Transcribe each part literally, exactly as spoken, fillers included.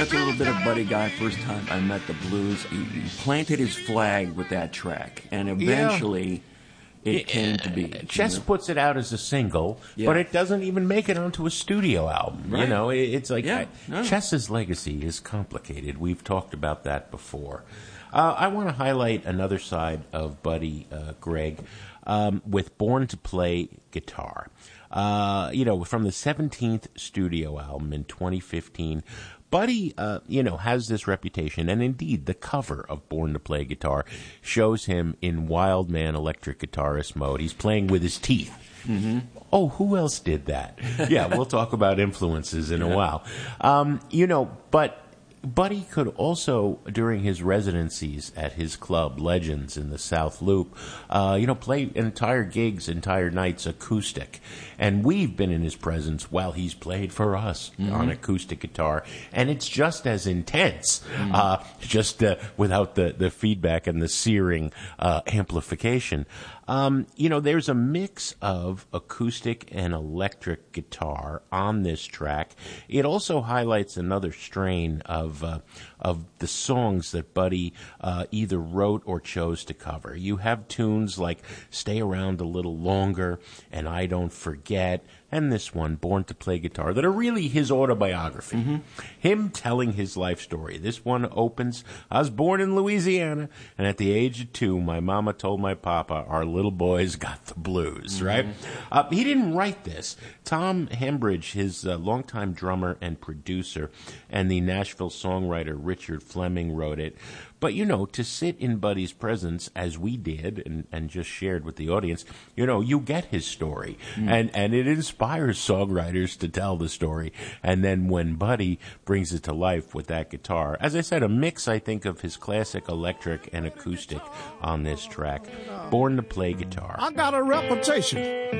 That's a little bit of Buddy Guy. First time I met the blues, he, he planted his flag with that track, and eventually yeah. it came to be. Chess you know? puts it out as a single, yeah. but it doesn't even make it onto a studio album. Right. You know, it, it's like yeah. I, no. Chess's legacy is complicated. We've talked about that before. Uh, I want to highlight another side of Buddy, uh, Greg, um, with Born to Play Guitar. Uh, you know, from the seventeenth studio album in twenty fifteen, Buddy, uh, you know, has this reputation, and indeed, the cover of Born to Play Guitar shows him in wild man electric guitarist mode. He's playing with his teeth. Mm-hmm. Oh, who else did that? Yeah, we'll talk about influences in yeah. a while. Um, you know, but Buddy could also, during his residencies at his club, Legends in the South Loop, uh, you know, play entire gigs, entire nights acoustic. And we've been in his presence while he's played for us mm-hmm. on acoustic guitar. And it's just as intense, mm-hmm. uh, just uh, without the, the feedback and the searing uh, amplification. Um, you know, there's a mix of acoustic and electric guitar on this track. It also highlights another strain of uh, of the songs that Buddy uh, either wrote or chose to cover. You have tunes like Stay Around a Little Longer and I Don't Forget, and this one, Born to Play Guitar, that are really his autobiography. Mm-hmm. Him telling his life story. This one opens, I was born in Louisiana, and at the age of two, my mama told my papa, our little boy's got the blues, mm-hmm. right? Uh, he didn't write this. Tom Hembridge, his uh, longtime drummer and producer, and the Nashville songwriter Richard Fleming wrote it. But, you know, to sit in Buddy's presence, as we did and, and just shared with the audience, you know, you get his story. Mm. And, and it inspires songwriters to tell the story. And then when Buddy brings it to life with that guitar, as I said, a mix, I think, of his classic electric and acoustic on this track. Born to Play Guitar. I got a reputation.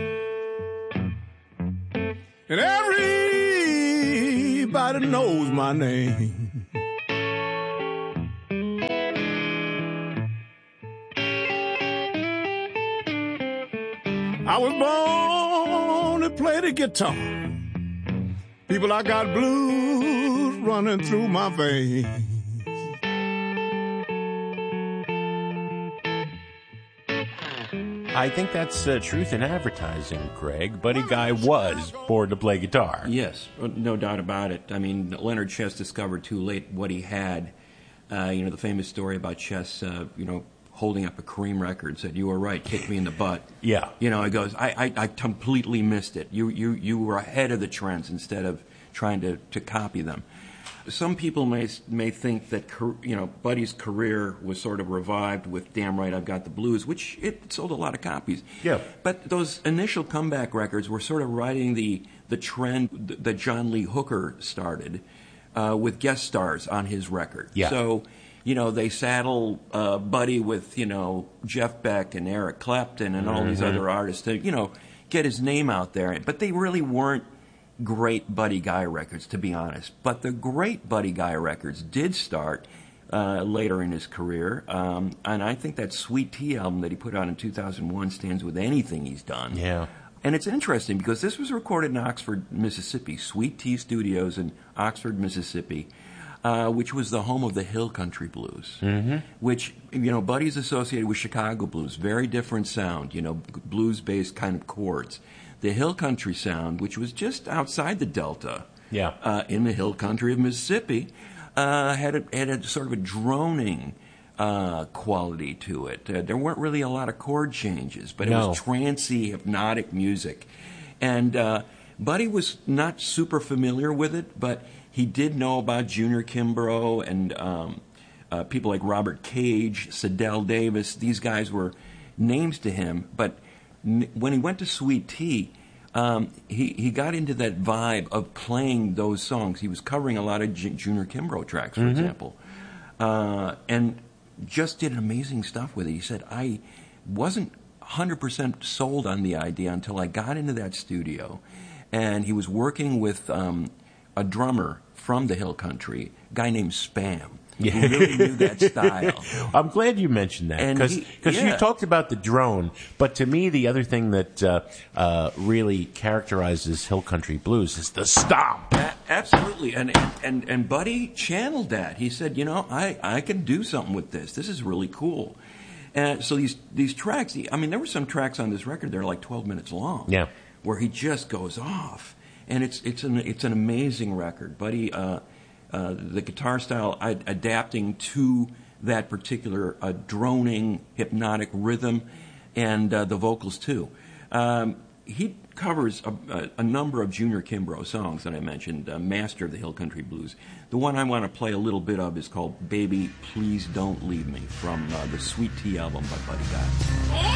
And everybody knows my name. I was born to play the guitar. People, I got blues running through my veins. I think that's uh, truth in advertising, Craig. Buddy Guy was born to play guitar. Yes, no doubt about it. I mean, Leonard Chess discovered too late what he had. Uh, you know, the famous story about Chess, uh, you know, holding up a Cream record, said, "You were right, kick me in the butt." Yeah. You know, he goes, I, I, I completely missed it. You, you, you were ahead of the trends instead of trying to, to copy them. Some people may may think that, you know, Buddy's career was sort of revived with Damn Right I've Got the Blues, which it sold a lot of copies. Yeah. But those initial comeback records were sort of riding the, the trend that John Lee Hooker started uh, with guest stars on his record. Yeah. So, you know, they saddle uh, Buddy with, you know, Jeff Beck and Eric Clapton and all mm-hmm. these other artists to, you know, get his name out there. But they really weren't great Buddy Guy records, to be honest. But the great Buddy Guy records did start uh, later in his career. Um, and I think that Sweet Tea album that he put out in two thousand one stands with anything he's done. Yeah. And it's interesting because this was recorded in Oxford, Mississippi, Sweet Tea Studios in Oxford, Mississippi. Uh, which was the home of the Hill Country Blues, mm-hmm. which, you know, Buddy's associated with Chicago blues, very different sound, you know, blues-based kind of chords. The Hill Country sound, which was just outside the Delta, yeah, uh, in the Hill Country of Mississippi, uh, had, a, had a sort of a droning uh, quality to it. Uh, there weren't really a lot of chord changes, but it no. was trancy, hypnotic music. And uh, Buddy was not super familiar with it, but he did know about Junior Kimbrough and um, uh, people like Robert Cage, Sidell Davis. These guys were names to him. But n- when he went to Sweet Tea, um, he, he got into that vibe of playing those songs. He was covering a lot of J- Junior Kimbrough tracks, for mm-hmm. example, uh, and just did amazing stuff with it. He said, I wasn't one hundred percent sold on the idea until I got into that studio. And he was working with um, a drummer from the Hill Country, a guy named Spam, yeah. who really knew that style. I'm glad you mentioned that, because yeah. you talked about the drone, but to me the other thing that uh, uh, really characterizes Hill Country blues is the stomp. A- Absolutely, and, and and and Buddy channeled that. He said, you know, I, I can do something with this. This is really cool. And so these these tracks, I mean, there were some tracks on this record that are like twelve minutes long. Yeah. Where he just goes off, and it's it's an it's an amazing record. Buddy, uh, uh, the guitar style I, adapting to that particular uh, droning hypnotic rhythm, and uh, the vocals too. Um, he covers a, a, a number of Junior Kimbrough songs that I mentioned, uh, Master of the Hill Country Blues. The one I want to play a little bit of is called Baby, Please Don't Leave Me, from uh, the Sweet Tea album by Buddy Guy.